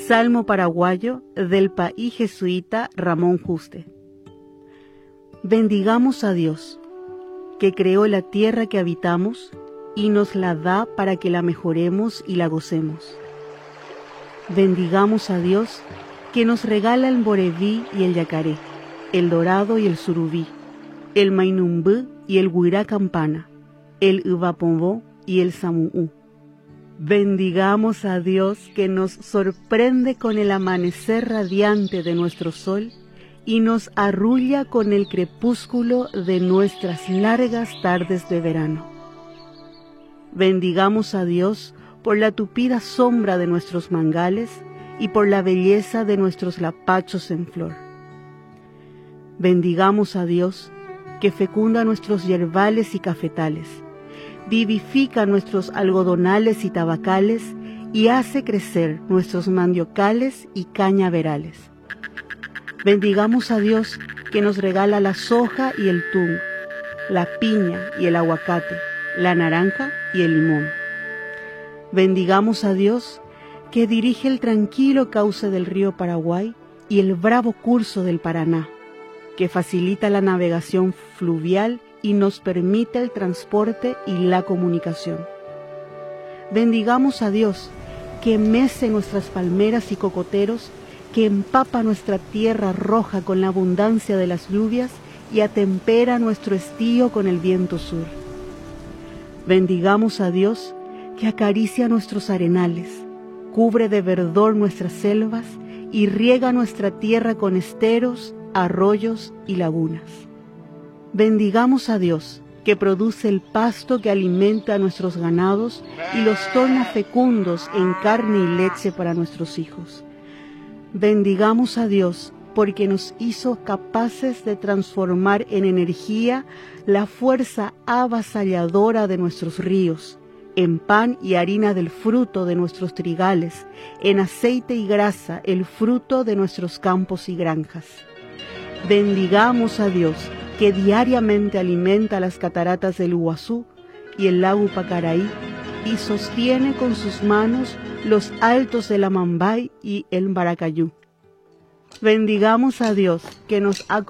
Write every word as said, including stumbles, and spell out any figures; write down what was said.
Salmo paraguayo del país jesuita Ramón Juste. Bendigamos a Dios, que creó la tierra que habitamos y nos la da para que la mejoremos y la gocemos. Bendigamos a Dios, que nos regala el boreví y el yacaré, el dorado y el surubí, el mainumbú y el guirá campana, el uvapombó y el samuú. Bendigamos a Dios, que nos sorprende con el amanecer radiante de nuestro sol y nos arrulla con el crepúsculo de nuestras largas tardes de verano. Bendigamos a Dios por la tupida sombra de nuestros mangales y por la belleza de nuestros lapachos en flor. Bendigamos a Dios, que fecunda nuestros yerbales y cafetales, vivifica nuestros algodonales y tabacales y hace crecer nuestros mandiocales y cañaverales. Bendigamos a Dios, que nos regala la soja y el tung, la piña y el aguacate, la naranja y el limón. Bendigamos a Dios, que dirige el tranquilo cauce del río Paraguay y el bravo curso del Paraná, que facilita la navegación fluvial y nos permite el transporte y la comunicación. Bendigamos a Dios, que mece nuestras palmeras y cocoteros, que empapa nuestra tierra roja con la abundancia de las lluvias y atempera nuestro estío con el viento sur. Bendigamos a Dios, que acaricia nuestros arenales, cubre de verdor nuestras selvas y riega nuestra tierra con esteros, arroyos y lagunas. Bendigamos a Dios, que produce el pasto que alimenta a nuestros ganados y los torna fecundos en carne y leche para nuestros hijos. Bendigamos a Dios, porque nos hizo capaces de transformar en energía la fuerza avasalladora de nuestros ríos, en pan y harina del fruto de nuestros trigales, en aceite y grasa el fruto de nuestros campos y granjas. Bendigamos a Dios, que diariamente alimenta las cataratas del Iguazú y el lago Pacaraí y sostiene con sus manos los altos de la Mambay y el Maracayú. Bendigamos a Dios, que nos ha